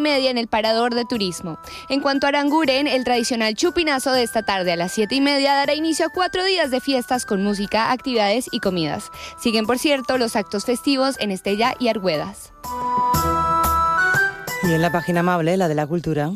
7:30 en el Parador de Turismo. En cuanto a Aranguren, el tradicional chupinazo de esta tarde a las 7:30 dará inicio a 4 días de fiestas con música, actividades y comidas. Siguen, por cierto, los actos festivos en Estella y Argüedas. Y en la página amable, la de la cultura.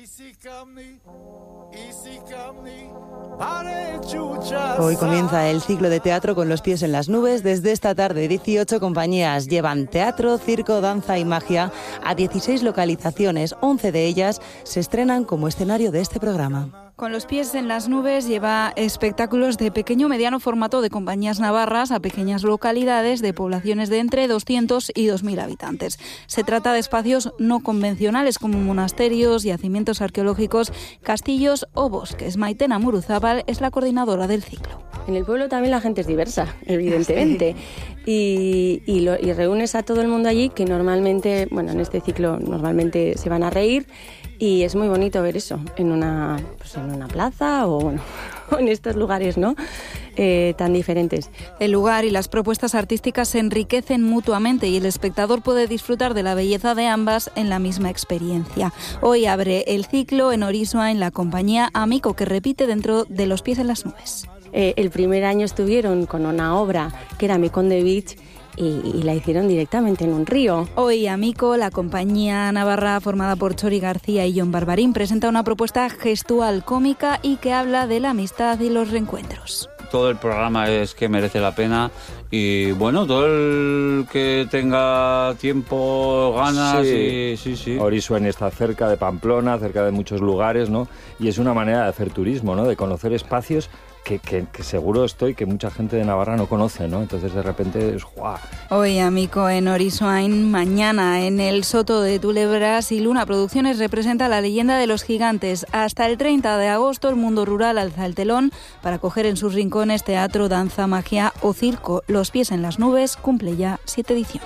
Hoy comienza el ciclo de teatro con los pies en las nubes. Desde esta tarde, 18 compañías llevan teatro, circo, danza y magia a 16 localizaciones. 11 de ellas se estrenan como escenario de este programa. Con los pies en las nubes lleva espectáculos de pequeño o mediano formato de compañías navarras a pequeñas localidades de poblaciones de entre 200 y 2.000 habitantes. Se trata de espacios no convencionales como monasterios, yacimientos arqueológicos, castillos o bosques. Maitena Muruzábal es la coordinadora del ciclo. En el pueblo también la gente es diversa, evidentemente, y reúnes a todo el mundo allí que normalmente, en este ciclo normalmente se van a reír. Y es muy bonito ver eso en una plaza o en estos lugares, ¿no? Tan diferentes. El lugar y las propuestas artísticas se enriquecen mutuamente y el espectador puede disfrutar de la belleza de ambas en la misma experiencia. Hoy abre el ciclo en Orisua en la compañía Amico, que repite dentro de Los pies en las nubes. El primer año estuvieron con una obra que era Amico on the Beach, y la hicieron directamente en un río. Hoy Amico, la compañía navarra formada por Chori García y Jon Barbarín, presenta una propuesta gestual cómica y que habla de la amistad y los reencuentros. Todo el programa es que merece la pena y todo el que tenga tiempo, ganas, sí. Orisuen está cerca de Pamplona, cerca de muchos lugares, ¿no? Y es una manera de hacer turismo, ¿no? De conocer espacios que seguro estoy que mucha gente de Navarra no conoce, ¿no? Entonces de repente es ¡guau! Hoy Amico en Orisuain, mañana en el Soto de Tulebras y Luna Producciones representa la leyenda de los gigantes. Hasta el 30 de agosto el mundo rural alza el telón para acoger en sus rincones teatro, danza, magia o circo. Los pies en las nubes cumple ya 7 ediciones.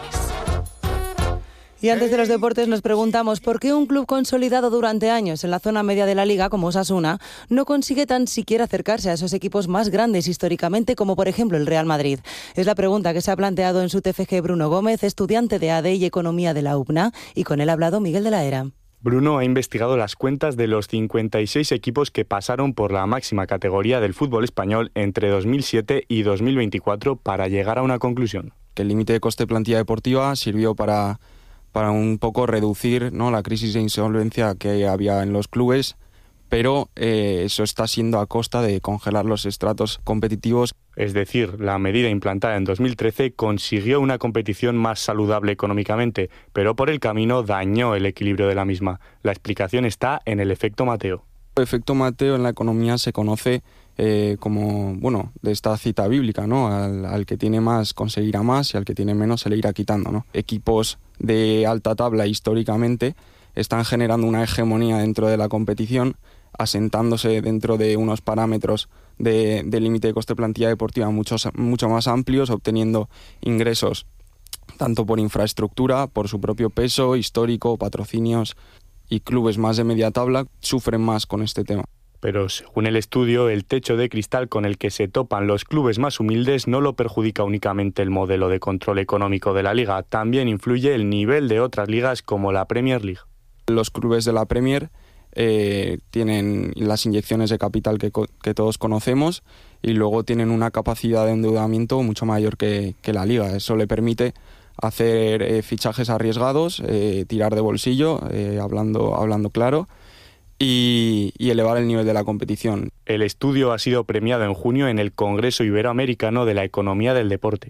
Y antes de los deportes nos preguntamos por qué un club consolidado durante años en la zona media de la Liga, como Osasuna, no consigue tan siquiera acercarse a esos equipos más grandes históricamente, como por ejemplo el Real Madrid. Es la pregunta que se ha planteado en su TFG Bruno Gómez, estudiante de AD y Economía de la UPNA, y con él ha hablado Miguel de la Era. Bruno ha investigado las cuentas de los 56 equipos que pasaron por la máxima categoría del fútbol español entre 2007 y 2024 para llegar a una conclusión. Que el límite de coste plantilla deportiva sirvió para un poco reducir, ¿no?, la crisis de insolvencia que había en los clubes, pero eso está siendo a costa de congelar los estratos competitivos. Es decir, la medida implantada en 2013 consiguió una competición más saludable económicamente, pero por el camino dañó el equilibrio de la misma. La explicación está en el efecto Mateo. El efecto Mateo en la economía se conoce como, de esta cita bíblica, ¿no? Al que tiene más conseguirá más y al que tiene menos se le irá quitando, ¿no? Equipos de alta tabla históricamente están generando una hegemonía dentro de la competición, asentándose dentro de unos parámetros de límite de coste plantilla deportiva mucho más amplios, obteniendo ingresos tanto por infraestructura, por su propio peso histórico, patrocinios, y clubes más de media tabla sufren más con este tema. Pero según el estudio, el techo de cristal con el que se topan los clubes más humildes no lo perjudica únicamente el modelo de control económico de la liga, también influye el nivel de otras ligas como la Premier League. Los clubes de la Premier tienen las inyecciones de capital que todos conocemos y luego tienen una capacidad de endeudamiento mucho mayor que la liga. Eso le permite hacer fichajes arriesgados, tirar de bolsillo, hablando claro, y elevar el nivel de la competición. El estudio ha sido premiado en junio en el Congreso Iberoamericano de la Economía del Deporte.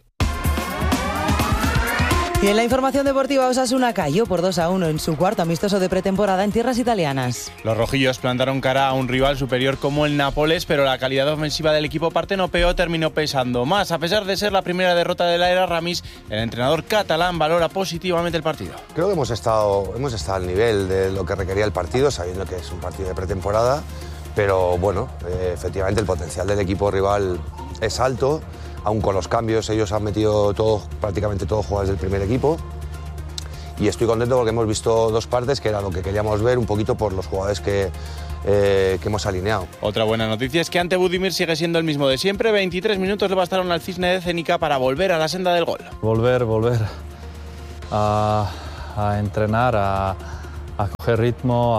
Y en la información deportiva, Osasuna cayó por 2-1 en su cuarto amistoso de pretemporada en tierras italianas. Los rojillos plantaron cara a un rival superior como el Nápoles, pero la calidad ofensiva del equipo partenopeo terminó pesando más. A pesar de ser la primera derrota de la era Ramis, el entrenador catalán valora positivamente el partido. Creo que hemos estado al nivel de lo que requería el partido, sabiendo que es un partido de pretemporada, pero efectivamente el potencial del equipo rival es alto. Aún con los cambios, ellos han metido prácticamente todos jugadores del primer equipo. Y estoy contento porque hemos visto dos partes, que era lo que queríamos ver, un poquito por los jugadores que hemos alineado. Otra buena noticia es que Ante Budimir sigue siendo el mismo de siempre. 23 minutos le bastaron al Cisne de Zenica para volver a la senda del gol. Volver a entrenar, a coger ritmo,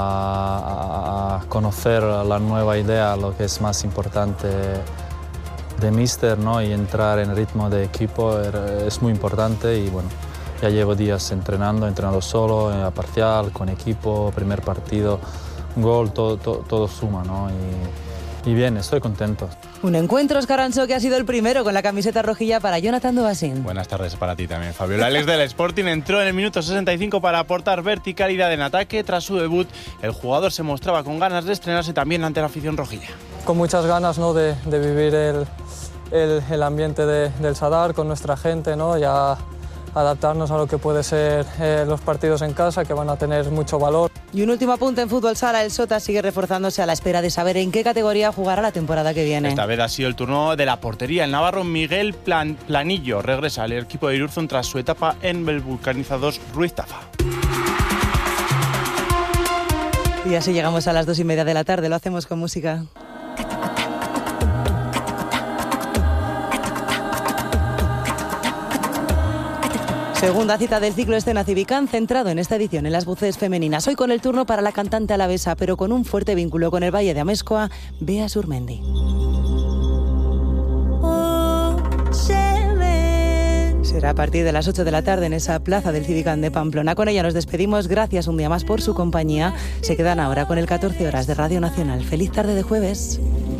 a conocer la nueva idea, lo que es más importante de míster, ¿no? Y entrar en ritmo de equipo es muy importante y bueno, ya llevo días entrenando solo, a parcial, con equipo, primer partido, gol, todo suma, ¿no? Y bien, estoy contento. Un encuentro, Óscar Ansó, que ha sido el primero con la camiseta rojilla para Jonathan Dovasín. Buenas tardes para ti también, Fabiola. Alex del Sporting entró en el minuto 65 para aportar verticalidad en ataque. Tras su debut, el jugador se mostraba con ganas de estrenarse también ante la afición rojilla. Con muchas ganas, ¿no?, de vivir el ambiente del Sadar con nuestra gente, ¿no? Ya adaptarnos a lo que puede ser los partidos en casa, que van a tener mucho valor. Y un último apunte en fútbol sala, el Sota sigue reforzándose a la espera de saber en qué categoría jugará la temporada que viene. Esta vez ha sido el turno de la portería. El navarro Miguel Planillo regresa al equipo de Irurzun tras su etapa en el Vulcanizados Ruiz Tafa. Y así llegamos a las 2:30 de la tarde, lo hacemos con música. Segunda cita del ciclo Escena Civicán, centrado en esta edición en las voces femeninas. Hoy con el turno para la cantante alavesa, pero con un fuerte vínculo con el Valle de Amezcoa, Bea Surmendi. Será a partir de las 8 de la tarde en esa plaza del Civicán de Pamplona. Con ella nos despedimos. Gracias un día más por su compañía. Se quedan ahora con el 14 horas de Radio Nacional. Feliz tarde de jueves.